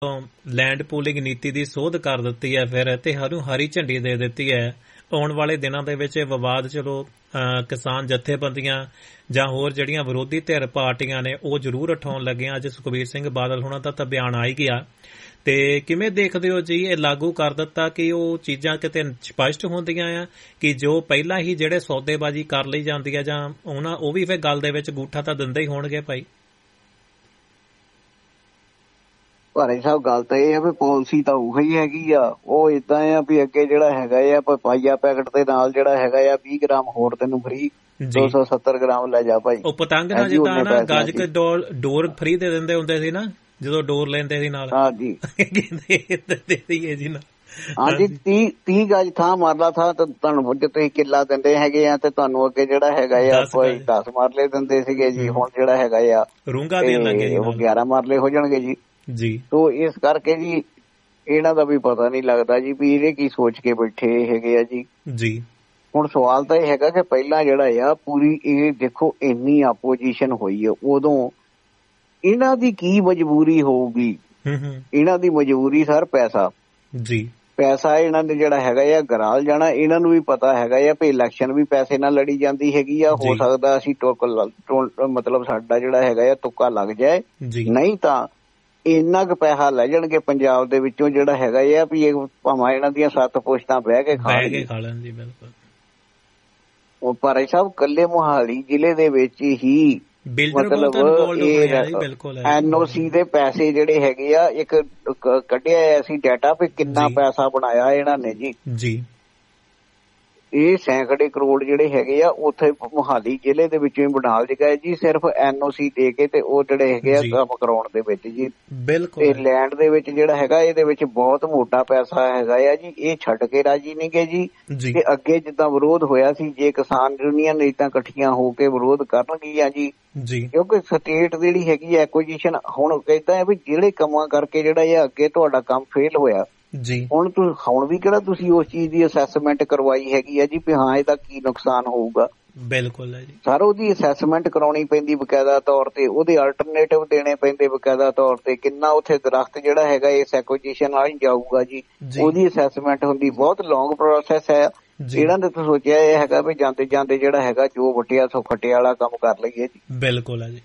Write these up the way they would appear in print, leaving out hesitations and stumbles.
Land pooling ਨੀਤੀ ਦੀ ਸੋਧ ਕਰ ਦਿੱਤੀ ਹੈ ਫਿਰ ਤੇ ਸਾਨੂੰ ਹਰੀ ਝੰਡੀ ਦੇ ਦਿੱਤੀ ਹੈ। ਆਉਣ ਵਾਲੇ ਦਿਨਾਂ ਦੇ ਵਿੱਚ ਇਹ ਵਿਵਾਦ ਚਲੋ ਕਿਸਾਨ ਜਥੇਬੰਦੀਆਂ ਜਾਂ ਹੋਰ ਜਿਹੜੀਆਂ ਵਿਰੋਧੀ ਧਿਰ ਪਾਰਟੀਆਂ ਨੇ ਉਹ ਜ਼ਰੂਰ ਉਠਾਉਣ ਲੱਗੀਆਂ। ਅੱਜ ਸੁਖਬੀਰ ਸਿੰਘ ਬਾਦਲ ਹੋਣਾ ਦਾ ਤਾਂ ਬਿਆਨ ਆ ਹੀ ਗਿਆ। ਤੇ ਕਿਵੇਂ ਦੇਖਦੇ ਹੋ ਜੀ ਇਹ ਲਾਗੂ ਕਰ ਦਿੱਤਾ ਕਿ ਉਹ ਚੀਜ਼ਾਂ ਕਿਤੇ ਸਪਸ਼ਟ ਹੁੰਦੀਆਂ ਆ ਕਿ ਜੋ ਪਹਿਲਾਂ ਹੀ ਜਿਹੜੇ ਸੌਦੇਬਾਜ਼ੀ ਕਰ ਲਈ ਜਾਂਦੀ ਆ ਜਾਂ ਉਹ ਵੀ ਫਿਰ ਗੱਲ ਦੇ ਵਿੱਚ ਗੂਠਾ ਤਾਂ ਦਿੰਦੇ ਹੀ ਹੋਣਗੇ ਭਾਈ। ਭਾਰੇ ਸਾਹਿਬ ਗੱਲ ਤਾਂ ਇਹ ਆ ਵੀ ਪਾਲਿਸੀ ਤਾਂ ਉਹੀ ਹੈਗੀ ਆ। ਉਹ ਏਦਾਂ ਆ ਵੀ ਅੱਗੇ ਜਿਹੜਾ ਹੈਗਾ ਆ ਪਾਈਆ ਪੈਕਟ ਦੇ ਨਾਲ ਜਿਹੜਾ ਹੈਗਾ ਆ 20 ਗ੍ਰਾਮ ਹੋਰ ਤੈਨੂੰ ਫਰੀ 270 ਗ੍ਰਾਮ ਲੈ ਜਾ ਭਾਈ। ਉਹ ਪਤੰਗ ਨਾਲ ਜਿੱਦਾਂ ਨਾ ਗੱਜ ਕੇ ਡੋਰ ਫਰੀ ਦੇ ਦਿੰਦੇ ਹੁੰਦੇ ਸੀ ਨਾ ਜਦੋਂ ਡੋਰ ਲੈਂਦੇ ਸੀ ਨਾਲ। ਹਾਂਜੀ ਜੀ ਨਾ ਹਾਂਜੀ 30 ਗਜ ਥਾਂ ਮਾਰਲਾ ਥਾਂ ਤਾਂ ਤੁਹਾਨੂੰ ਜੇ ਤੁਸੀਂ ਕਿੱਲਾ ਦਿੰਦੇ ਹੈਗੇ ਆ ਤੇ ਤੁਹਾਨੂੰ ਅੱਗੇ ਜਿਹੜਾ ਹੈਗਾ ਆ ਕੋਈ 10 ਮਾਰਲੇ ਦਿੰਦੇ ਸੀਗੇ ਜੀ। ਹੁਣ ਜਿਹੜਾ ਹੈਗਾ ਆ ਰੂੰਗਾ ਦੇਣ ਲੱਗੇ ਉਹ 11 ਮਾਰਲੇ ਹੋ ਜਾਣਗੇ ਜੀ। ਜੀ ਤੋ ਇਸ ਕਰਕੇ ਜੀ ਇਹਨਾਂ ਦਾ ਵੀ ਪਤਾ ਨਹੀਂ ਲੱਗਦਾ ਜੀ ਵੀ ਇਹਦੇ ਕੀ ਸੋਚ ਕੇ ਬੈਠੇ ਹੈਗੇ ਆ ਜੀ। ਜੀ ਹੁਣ ਸਵਾਲ ਤਾਂ ਇਹ ਹੈਗਾ ਕਿ ਪਹਿਲਾਂ ਜਿਹੜਾ ਆ ਪੂਰੀ ਇਹ ਦੇਖੋ ਇੰਨੀ ਆਪੋਜੀਸ਼ਨ ਹੋਈ ਆ ਉਦੋਂ ਇਹਨਾਂ ਦੀ ਕੀ ਮਜਬੂਰੀ ਹੋਊਗੀ। ਇਹਨਾਂ ਦੀ ਮਜਬੂਰੀ ਸਰ ਪੈਸਾ। ਜੀ ਪੈਸਾ ਇਹਨਾਂ ਨੇ ਜਿਹੜਾ ਹੈਗਾ ਆ ਗਰਾਲ ਜਾਣਾ। ਇਹਨਾਂ ਨੂੰ ਵੀ ਪਤਾ ਹੈਗਾ ਆ ਵੀ ਇਲੈਕਸ਼ਨ ਵੀ ਪੈਸੇ ਨਾਲ ਲੜੀ ਜਾਂਦੀ ਹੈਗੀ ਆ। ਹੋ ਸਕਦਾ ਅਸੀਂ ਮਤਲਬ ਸਾਡਾ ਜਿਹੜਾ ਹੈਗਾ ਆ ਤੁੱਕਾ ਲੱਗ ਜਾਏ ਨਹੀਂ ਤਾਂ ਇੰਨਾ ਕੁ ਪੈਸਾ ਲੈ ਜਾਣਗੇ ਪੰਜਾਬ ਦੇ ਵਿੱਚੋਂ ਜਿਹੜਾ ਹੈਗਾ ਆ ਵੀ ਇਹ ਭਾਵੇਂ ਇਹਨਾਂ ਦੀਆਂ 7 ਪੁਸ਼ਤਾਂ ਬਹਿ ਕੇ ਖਾ ਲੈਣ ਜੀ। ਬਿਲਕੁਲ ਉਹ ਭਾਈ ਸਾਹਿਬ ਕੱਲੇ ਮੋਹਾਲੀ ਜ਼ਿਲ੍ਹੇ ਦੇ ਵਿੱਚ ਹੀ ਮਤਲਬ NOC ਦੇ ਪੈਸੇ ਜਿਹੜੇ ਹੈਗੇ ਆ ਇੱਕ ਕੱਢਿਆ ਅਸੀਂ ਡਾਟਾ ਵੀ ਕਿੰਨਾ ਪੈਸਾ ਬਣਾਇਆ ਇਹਨਾਂ ਨੇ ਜੀ। ਇਹ ਸੈਂਕੜੇ ਕਰੋੜ ਜਿਹੜੇ ਹੈਗੇ ਆ ਉੱਥੇ ਮੋਹਾਲੀ ਜ਼ਿਲ੍ਹੇ ਦੇ ਵਿੱਚੋਂ ਹੀ ਬਣਾ ਲਏ ਜੀ ਸਿਰਫ NOC ਦੇ ਕੇ ਤੇ ਉਹ ਜਿਹੜੇ ਹੈਗੇ ਆ ਕੰਮ ਕਰਾਉਣ ਦੇ ਵਿੱਚ ਜੀ। ਬਿਲਕੁਲ ਲੈਂਡ ਦੇ ਵਿੱਚ ਜਿਹੜਾ ਹੈਗਾ ਇਹਦੇ ਵਿੱਚ ਬਹੁਤ ਮੋਟਾ ਪੈਸਾ ਹੈਗਾ ਆ ਜੀ। ਇਹ ਛੱਡ ਕੇ ਰਾਜੀ ਨਹੀਂ ਗੇ ਜੀ। ਤੇ ਅੱਗੇ ਜਿੱਦਾਂ ਵਿਰੋਧ ਹੋਇਆ ਸੀ ਜੇ ਕਿਸਾਨ ਯੂਨੀਅਨ ਏਦਾਂ ਇਕੱਠੀਆਂ ਹੋ ਕੇ ਵਿਰੋਧ ਕਰਨਗੀਆਂ ਜੀ ਕਿਉਂਕਿ ਸਟੇਟ ਜਿਹੜੀ ਹੈਗੀ ਐਕੁਜੀਸ਼ਨ ਹੁਣ ਕਹਿੰਦਾ ਹੈ ਵੀ ਜਿਹੜੇ ਕੰਮਾਂ ਕਰਕੇ ਜਿਹੜਾ ਇਹ ਅੱਗੇ ਤੁਹਾਡਾ ਕੰਮ ਫੇਲ ਹੋਇਆ ਹੁਣ ਵੀ ਕਿਹੜਾ ਤੁਸੀਂ ਉਸ ਚੀਜ਼ ਦੀ ਅਸੈਸਮੈਂਟ ਕਰਵਾਈ ਹੈਗੀ ਆ ਜੀ ਵੀ ਹਾਂ ਇਹਦਾ ਕੀ ਨੁਕਸਾਨ ਹੋਊਗਾ। ਬਿਲਕੁਲ ਹੈ ਜੀ ਸਰ ਉਹਦੀ ਅਸੈਸਮੈਂਟ ਕਰਾਉਣੀ ਪੈਂਦੀ ਬਕਾਇਦਾ ਤੌਰ ਤੇ ਉਹਦੇ ਅਲਟਰਨੇਟਿਵ ਦੇਣੇ ਪੈਂਦੇ ਬਕਾਇਦਾ ਤੌਰ ਤੇ ਕਿੰਨਾ ਉੱਥੇ ਦਰਖਤ ਜਿਹੜਾ ਹੈਗਾ ਇਸ ਐਕੁਜੀਸ਼ਨ ਨਾਲ ਜਾਊਗਾ ਜੀ ਉਹਦੀ ਅਸੈਸਮੈਂਟ ਹੁੰਦੀ। ਬਹੁਤ ਲੌਂਗ ਪ੍ਰੋਸੈਸ ਹੈ। ਇਹਨਾਂ ਨੇ ਤਾਂ ਸੋਚਿਆ ਇਹ ਹੈਗਾ ਵੀ ਜਾਂਦੇ ਜਾਂਦੇ ਜਿਹੜਾ ਹੈਗਾ ਜੋ ਵਟਿਆ ਸੋ ਖੱਟੇ ਵਾਲਾ ਕੰਮ ਕਰ ਲਈਏ ਜੀ। ਬਿਲਕੁਲ ਹੈ ਜੀ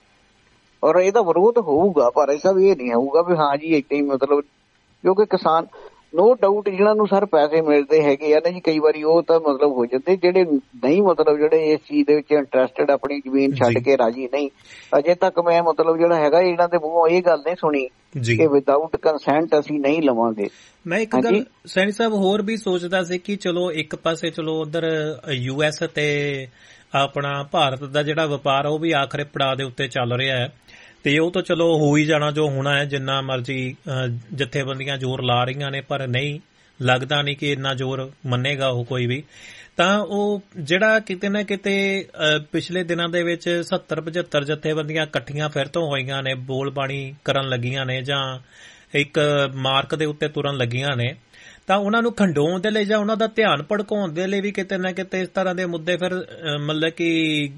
ਔਰ ਇਹਦਾ ਵਿਰੋਧ ਹੋਊਗਾ ਪਰ ਇਹ ਸਭ ਇਹ ਨਹੀਂ ਹੋਊਗਾ ਵੀ ਹਾਂ ਜੀ ਏਦਾਂ ਹੀ ਮਤਲਬ ਕਿਉਂਕਿ ਕਿਸਾਨ ਨੋ ਡਾਊਟ ਜਿਹਨਾਂ ਨੂੰ ਸਰ ਪੈਸੇ ਮਿਲਦੇ ਹੈਗੇ ਆ ਨਾ ਜੀ ਕਈ ਵਾਰੀ ਉਹ ਤਾਂ ਮਤਲਬ ਹੋ ਜਾਂਦੇ ਜਿਹੜੇ ਨਹੀਂ ਮਤਲਬ ਜਿਹੜੇ ਇਸ ਚੀਜ਼ ਦੇ ਵਿੱਚ ਇੰਟਰਸਟਡ ਆਪਣੀ ਜ਼ਮੀਨ ਛੱਡ ਕੇ ਰਾਜੀ ਨਹੀਂ। ਅਜੇ ਤੱਕ ਮੈਂ ਮਤਲਬ ਜਿਹੜਾ ਹੈਗਾ ਇਹਨਾਂ ਦੇ ਮੂੰਹੋਂ ਇਹ ਗੱਲ ਨਹੀਂ ਸੁਣੀ ਕਿ ਵਿਦਆਊਟ ਕੰਸੈਂਟ ਅਸੀਂ ਨਹੀਂ ਲਵਾਂਗੇ। ਮੈਂ ਇੱਕ ਗੱਲ ਸੈਣੀ ਸਾਹਿਬ ਹੋਰ ਵੀ ਸੋਚਦਾ ਸੀ ਕਿ ਚਲੋ ਇੱਕ ਪਾਸੇ ਚਲੋ ਉਧਰ US ਤੇ ਆਪਣਾ ਭਾਰਤ ਦਾ ਜਿਹੜਾ ਵਪਾਰ ਉਹ ਵੀ ਆਖਰੀ ਪੜਾਅ ਦੇ ਉੱਤੇ ਚੱਲ ਰਿਹਾ ਹੈ ਤੇ ਉਹ ਤਾਂ ਚਲੋ ਹੋ ਹੀ ਜਾਣਾ ਜੋ ਹੋਣਾ ਹੈ ਜਿੰਨਾ ਮਰਜ਼ੀ ਜਥੇਬੰਦੀਆਂ ਜ਼ੋਰ ਲਾ ਰਹੀਆਂ ਨੇ ਪਰ ਨਹੀਂ ਲੱਗਦਾ ਨਹੀਂ ਕਿ ਇੰਨਾ ਜ਼ੋਰ ਮੰਨੇਗਾ ਉਹ ਕੋਈ ਵੀ। ਤਾਂ ਉਹ ਜਿਹੜਾ ਕਿਤੇ ਨਾ ਕਿਤੇ ਪਿਛਲੇ ਦਿਨਾਂ ਦੇ ਵਿੱਚ 70-75 ਜਥੇਬੰਦੀਆਂ ਇਕੱਠੀਆਂ ਫਿਰ ਤੋਂ ਹੋਈਆਂ ਨੇ ਬੋਲ ਬਾਣੀ ਕਰਨ ਲੱਗੀਆਂ ਨੇ ਜਾਂ ਇੱਕ ਮਾਰਕ ਦੇ ਉੱਤੇ ਤੁਰਨ ਲੱਗੀਆਂ ਨੇ ਤਾਂ ਉਹਨਾਂ ਨੂੰ ਖੰਡਾਉਣ ਦੇ ਲਈ ਜਾਂ ਉਹਨਾਂ ਦਾ ਧਿਆਨ ਭੜਕਾਉਣ ਦੇ ਲਈ ਵੀ ਕਿਤੇ ਨਾ ਕਿਤੇ ਇਸ ਤਰ੍ਹਾਂ ਦੇ ਮੁੱਦੇ ਫਿਰ ਮਤਲਬ ਕਿ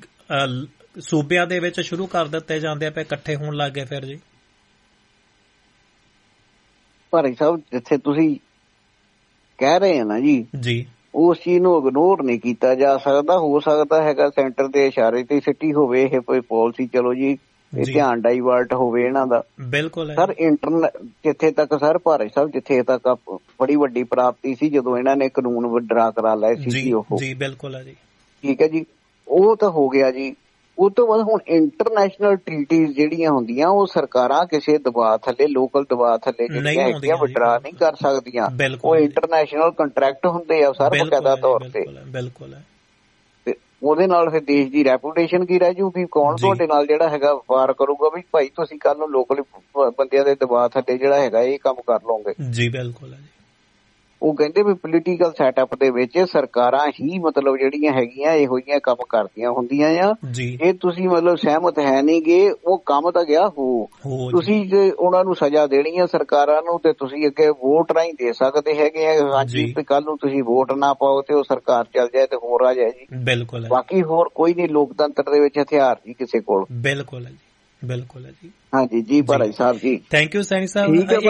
ਸੂਬਿਆਂ ਦੇ ਵਿੱਚ ਸ਼ੁਰੂ ਕਰ ਦਿੱਤੇ ਜਾਂਦੇ ਪਏ ਇਕੱਠੇ ਹੋਣ ਲੱਗ ਗਏ ਫਿਰ ਜੀ। ਭਾਈ ਸਾਹਿਬ ਜਿੱਥੇ ਤੁਸੀਂ ਕਹਿ ਰਹੇ ਆ ਨਾ ਜੀ ਉਸ ਚੀਜ਼ ਨੂੰ ਇਗਨੋਰ ਨਹੀਂ ਕੀਤਾ ਜਾ ਸਕਦਾ। ਹੋ ਸਕਦਾ ਹੈਗਾ ਸੈਂਟਰ ਦੇ ਇਸ਼ਾਰੇ ਤੇ ਸਿੱਟੀ ਹੋਵੇ ਇਹ ਕੋਈ ਪਾਲਿਸੀ ਚਲੋ ਜੀ ਇਹ ਧਿਆਨ ਡਾਈਵਰਟ ਹੋਵੇ ਇਹਨਾਂ ਦਾ। ਬਿਲਕੁਲ ਸਰ ਜਿੱਥੇ ਤੱਕ ਸਰ ਭਾਰਤ ਸਾਹਿਬ ਜਿੱਥੇ ਤੱਕ ਬੜੀ ਵੱਡੀ ਪ੍ਰਾਪਤੀ ਸੀ ਜਦੋਂ ਇਹਨਾਂ ਨੇ ਕਾਨੂੰਨ ਵਿਡਰਾ ਕਰਾ ਲਏ ਸੀ ਉਹ ਬਿਲਕੁਲ ਹੈ ਜੀ ਠੀਕ ਹੈ ਜੀ ਉਹ ਤਾਂ ਹੋ ਗਿਆ ਜੀ। ਉਹ ਤੋਂ ਬਾਅਦ ਹੁਣ ਇੰਟਰਨੈਸ਼ਨਲ ਟ੍ਰੀਟੀਜ਼ ਜਿਹੜੀਆਂ ਹੁੰਦੀਆਂ ਉਹ ਸਰਕਾਰਾਂ ਕਿਸੇ ਦਬਾਅ ਥੱਲੇ ਲੋਕਲ ਦਬਾਅ ਥੱਲੇ ਜਿਹੜੀਆਂ ਹੈਗੀਆਂ ਵਿਡਰਾ ਨਹੀਂ ਕਰ ਸਕਦੀਆਂ। ਉਹ ਇੰਟਰਨੈਸ਼ਨਲ ਕੰਟਰੈਕਟ ਹੁੰਦੇ ਆ ਸਰ ਬਕਾਇਦਾ ਤੌਰ ਤੇ। ਬਿਲਕੁਲ ਤੇ ਉਹਦੇ ਨਾਲ ਫਿਰ ਦੇਸ਼ ਦੀ ਰੈਪੂਟੇਸ਼ਨ ਕੀ ਰਹਿ ਜੂਗੀ। ਕੌਣ ਤੁਹਾਡੇ ਨਾਲ ਜਿਹੜਾ ਹੈਗਾ ਵਪਾਰ ਕਰੂਗਾ ਵੀ ਭਾਈ ਤੁਸੀਂ ਕੱਲ ਨੂੰ ਲੋਕਲ ਬੰਦਿਆਂ ਦੇ ਦਬਾਅ ਥੱਲੇ ਜਿਹੜਾ ਹੈਗਾ ਇਹ ਕੰਮ ਕਰ ਲਓਗੇ ਜੀ। ਬਿਲਕੁਲ ਉਹ ਕਹਿੰਦੇ ਵੀ ਪੋਲੀਟੀਕਲ ਸੈਟਅਪ ਦੇ ਵਿੱਚ ਸਰਕਾਰਾਂ ਹੀ ਮਤਲਬ ਜਿਹੜੀਆਂ ਹੈਗੀਆਂ ਇਹੋ ਜਿਹੀਆਂ ਕੰਮ ਕਰਦੀਆਂ ਹੁੰਦੀਆਂ ਆ। ਜੇ ਤੁਸੀਂ ਮਤਲਬ ਸਹਿਮਤ ਹੈ ਨਹੀਂ ਗੇ ਉਹ ਕੰਮ ਤਾਂ ਗਿਆ ਤੁਸੀਂ ਜੇ ਉਹਨਾਂ ਨੂੰ ਸਜ਼ਾ ਦੇਣੀ ਆ ਸਰਕਾਰਾਂ ਨੂੰ ਤੇ ਤੁਸੀਂ ਅੱਗੇ ਵੋਟ ਰਾਹੀਂ ਦੇ ਸਕਦੇ ਹੈਗੇ ਆ। ਹਾਂਜੀ ਕੱਲ ਨੂੰ ਤੁਸੀਂ ਵੋਟ ਨਾ ਪਾਓ ਤੇ ਉਹ ਸਰਕਾਰ ਚੱਲ ਜਾਏ ਤੇ ਹੋਰ ਆ ਜਾਏ ਜੀ। ਬਿਲਕੁਲ ਬਾਕੀ ਹੋਰ ਕੋਈ ਨਹੀਂ ਲੋਕਤੰਤਰ ਦੇ ਵਿੱਚ ਹਥਿਆਰ ਜੀ ਕਿਸੇ ਕੋਲ। ਬਿਲਕੁਲ ਬਿਲਕੁਲ ਹੈ ਜੀ। ਹਾਂਜੀ ਜੀ Bhai Sahib ji, thank you Saini Sahib.